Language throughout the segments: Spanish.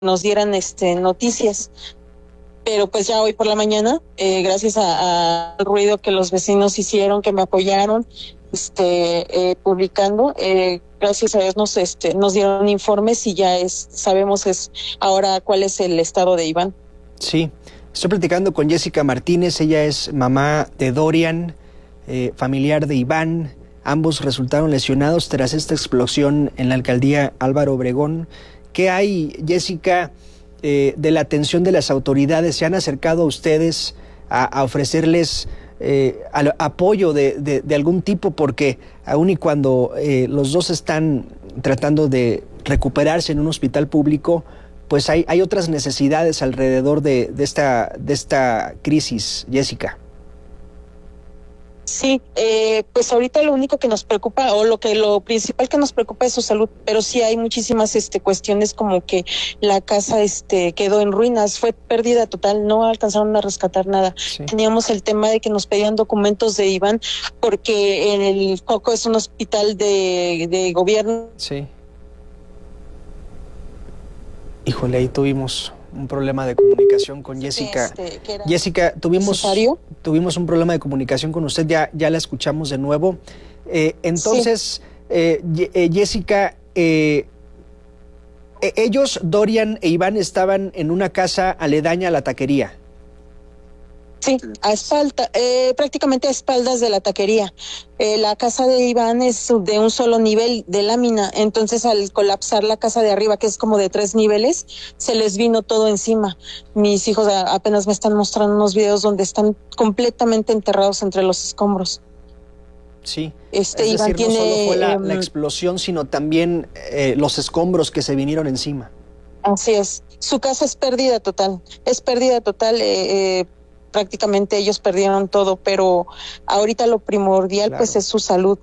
nos dieran noticias. Pero pues ya hoy por la mañana, gracias al ruido que los vecinos hicieron, que me apoyaron, publicando, gracias a Dios nos dieron informes y ya sabemos ahora cuál es el estado de Iván. Sí, estoy platicando con Jessica Martínez, ella es mamá de Dorian, familiar de Iván. Ambos resultaron lesionados tras esta explosión en la alcaldía Álvaro Obregón. ¿Qué hay, Jessica, de la atención de las autoridades? ¿Se han acercado a ustedes a ofrecerles apoyo de algún tipo? Porque aun y cuando los dos están tratando de recuperarse en un hospital público, pues hay otras necesidades alrededor de esta crisis, Jessica. Sí, pues ahorita lo único que nos preocupa, o lo principal que nos preocupa es su salud, pero sí hay muchísimas cuestiones, como que la casa quedó en ruinas, fue pérdida total, no alcanzaron a rescatar nada. Sí. Teníamos el tema de que nos pedían documentos de Iván, porque en el Coco es un hospital de gobierno. Sí. Híjole, ahí tuvimos un problema de comunicación con Jessica. Jessica, tuvimos un problema de comunicación con usted, ya la escuchamos de nuevo. Entonces, sí. Jessica, ellos, Dorian e Iván, estaban en una casa aledaña a la taquería. Sí, prácticamente a espaldas de la taquería. La casa de Iván es de un solo nivel de lámina, entonces al colapsar la casa de arriba, que es como de 3 niveles, se les vino todo encima. Mis hijos apenas me están mostrando unos videos donde están completamente enterrados entre los escombros. Sí, Iván no solo fue la explosión, sino también los escombros que se vinieron encima. Así es, su casa es pérdida total, prácticamente ellos perdieron todo, pero ahorita lo primordial, claro, pues es su salud.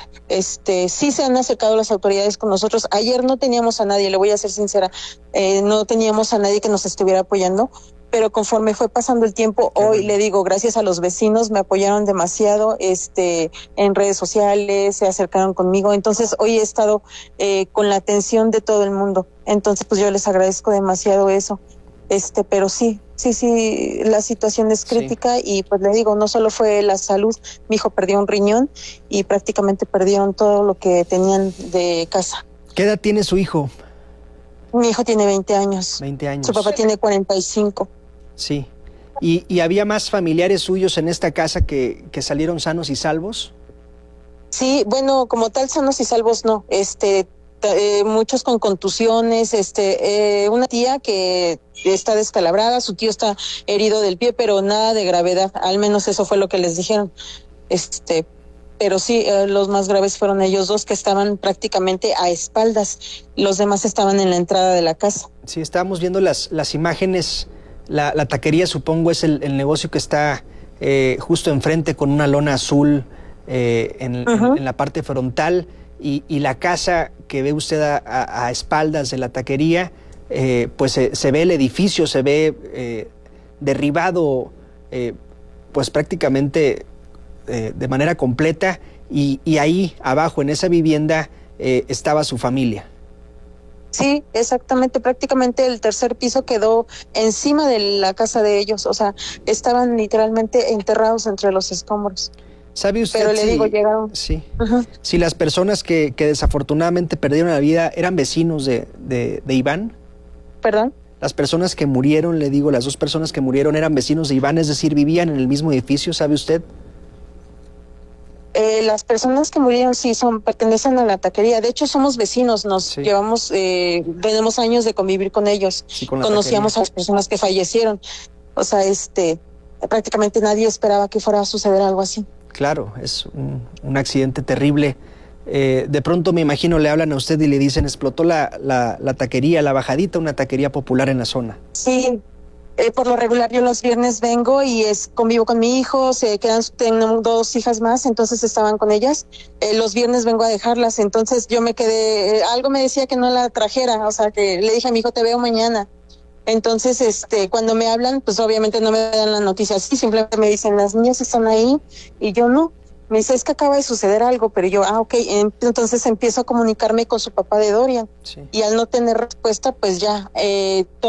Sí se han acercado las autoridades con nosotros. Ayer no teníamos a nadie, le voy a ser sincera, no teníamos a nadie que nos estuviera apoyando, pero conforme fue pasando el tiempo, hoy le digo, gracias a los vecinos, me apoyaron demasiado, en redes sociales, se acercaron conmigo, entonces hoy he estado con la atención de todo el mundo, entonces pues yo les agradezco demasiado eso. Pero sí, la situación es crítica, sí. Y pues le digo, no solo fue la salud, mi hijo perdió un riñón y prácticamente perdieron todo lo que tenían de casa. ¿Qué edad tiene su hijo? Mi hijo tiene 20 años. 20 años. Su papá tiene 45. Sí. ¿Y había más familiares suyos en esta casa que salieron sanos y salvos? Sí, bueno, como tal sanos y salvos no, muchos con contusiones, una tía que está descalabrada, su tío está herido del pie, pero nada de gravedad, al menos eso fue lo que les dijeron. Pero sí, los más graves fueron ellos dos, que estaban prácticamente a espaldas, los demás estaban en la entrada de la casa. Sí, estábamos viendo las imágenes, la taquería, supongo, es el negocio que está justo enfrente con una lona azul en la parte frontal. Y la casa que ve usted a espaldas de la taquería, pues se ve el edificio, se ve derribado pues prácticamente de manera completa, y ahí abajo en esa vivienda estaba su familia. Sí, exactamente, prácticamente el tercer piso quedó encima de la casa de ellos, o sea, estaban literalmente enterrados entre los escombros. ¿Sabe usted? Pero le digo, llegaron. Sí. Si las personas que desafortunadamente perdieron la vida eran vecinos de Iván. ¿Perdón? Las personas que murieron, le digo, las 2 personas que murieron eran vecinos de Iván, es decir, vivían en el mismo edificio, ¿sabe usted? Las personas que murieron sí pertenecen a la taquería. De hecho, somos vecinos, llevamos, tenemos años de convivir con ellos. Sí, conocíamos taquería a las personas que fallecieron. O sea, prácticamente nadie esperaba que fuera a suceder algo así. Claro, es un accidente terrible. De pronto, me imagino, le hablan a usted y le dicen, explotó la taquería, la bajadita, una taquería popular en la zona. Sí, por lo regular yo los viernes vengo y convivo con mi hijo, tengo 2 hijas más, entonces estaban con ellas. Los viernes vengo a dejarlas, entonces yo me quedé, algo me decía que no la trajera, o sea, que le dije a mi hijo, te veo mañana. Entonces, cuando me hablan, pues obviamente no me dan la noticia así, simplemente me dicen, las niñas están ahí, y yo no. Me dice, es que acaba de suceder algo, pero yo, ok, entonces empiezo a comunicarme con su papá de Dorian. Sí. Y al no tener respuesta, pues ya,